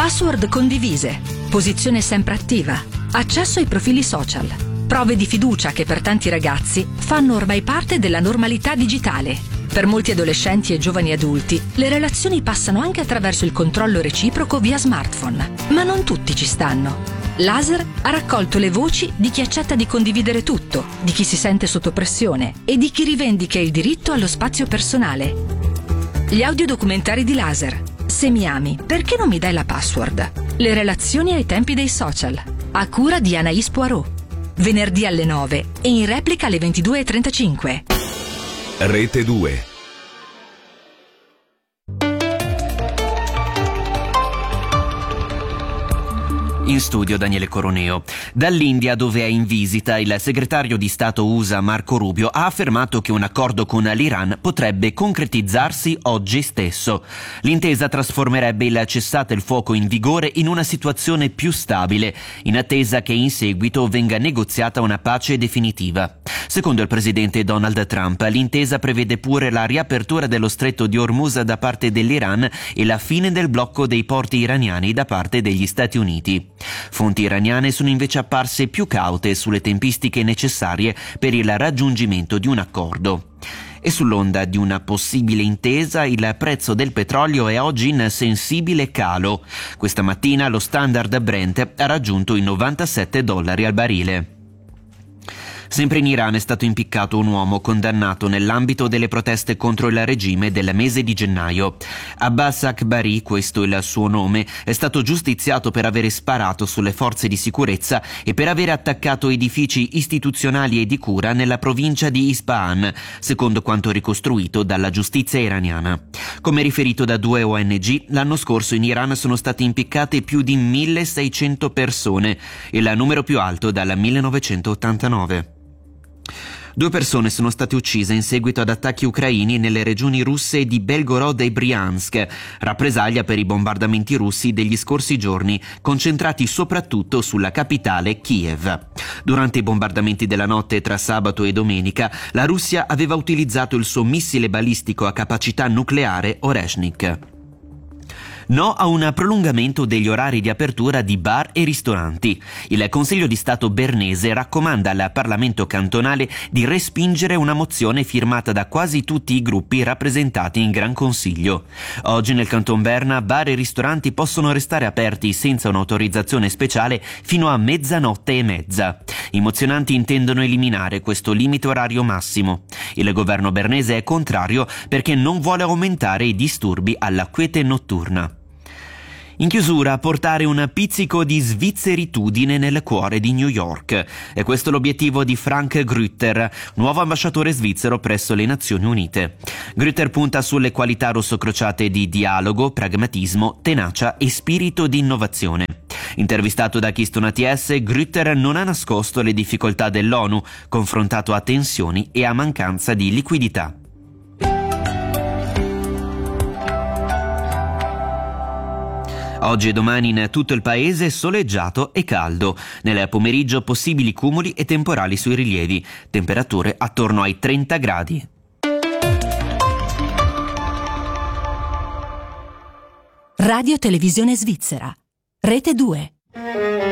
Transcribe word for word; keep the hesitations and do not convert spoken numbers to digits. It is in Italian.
Password condivise, posizione sempre attiva, accesso ai profili social, prove di fiducia che per tanti ragazzi fanno ormai parte della normalità digitale. Per molti adolescenti e giovani adulti, le relazioni passano anche attraverso il controllo reciproco via smartphone, ma non tutti ci stanno. Laser ha raccolto le voci di chi accetta di condividere tutto, di chi si sente sotto pressione e di chi rivendica il diritto allo spazio personale. Gli audiodocumentari di Laser. Se mi ami, perché non mi dai la password? Le relazioni ai tempi dei social. A cura di Anaïs Poirot. Venerdì alle nove e in replica alle ventidue e trentacinque. Rete due. In studio Daniele Coroneo. Dall'India, dove è in visita, il segretario di Stato U S A Marco Rubio ha affermato che un accordo con l'Iran potrebbe concretizzarsi oggi stesso. L'intesa trasformerebbe il cessate il fuoco in vigore in una situazione più stabile, in attesa che in seguito venga negoziata una pace definitiva. Secondo il presidente Donald Trump, l'intesa prevede pure la riapertura dello stretto di Hormuz da parte dell'Iran e la fine del blocco dei porti iraniani da parte degli Stati Uniti. Fonti iraniane sono invece apparse più caute sulle tempistiche necessarie per il raggiungimento di un accordo. E sull'onda di una possibile intesa, il prezzo del petrolio è oggi in sensibile calo. Questa mattina lo standard Brent ha raggiunto i novantasette dollari al barile. Sempre in Iran è stato impiccato un uomo condannato nell'ambito delle proteste contro il regime del mese di gennaio. Abbas Akbari, questo è il suo nome, è stato giustiziato per avere sparato sulle forze di sicurezza e per avere attaccato edifici istituzionali e di cura nella provincia di Isfahan, secondo quanto ricostruito dalla giustizia iraniana. Come riferito da due O N G, l'anno scorso in Iran sono state impiccate più di milleseicento persone, il numero più alto dal millenovecentottantanove. Due persone sono state uccise in seguito ad attacchi ucraini nelle regioni russe di Belgorod e Briansk, rappresaglia per i bombardamenti russi degli scorsi giorni, concentrati soprattutto sulla capitale Kiev. Durante i bombardamenti della notte tra sabato e domenica, la Russia aveva utilizzato il suo missile balistico a capacità nucleare Oreshnik. No a un prolungamento degli orari di apertura di bar e ristoranti. Il Consiglio di Stato bernese raccomanda al Parlamento cantonale di respingere una mozione firmata da quasi tutti i gruppi rappresentati in Gran Consiglio. Oggi nel Canton Berna bar e ristoranti possono restare aperti senza un'autorizzazione speciale fino a mezzanotte e mezza. I mozionanti intendono eliminare questo limite orario massimo. Il governo bernese è contrario perché non vuole aumentare i disturbi alla quiete notturna. In chiusura, portare un pizzico di svizzeritudine nel cuore di New York. È questo l'obiettivo di Frank Grütter, nuovo ambasciatore svizzero presso le Nazioni Unite. Grütter punta sulle qualità rossocrociate di dialogo, pragmatismo, tenacia e spirito di innovazione. Intervistato da Keystone A T S, Grütter non ha nascosto le difficoltà dell'ONU, confrontato a tensioni e a mancanza di liquidità. Oggi e domani in tutto il paese soleggiato e caldo. Nel pomeriggio possibili cumuli e temporali sui rilievi. Temperature attorno ai trenta gradi. Radio Televisione Svizzera. Rete due.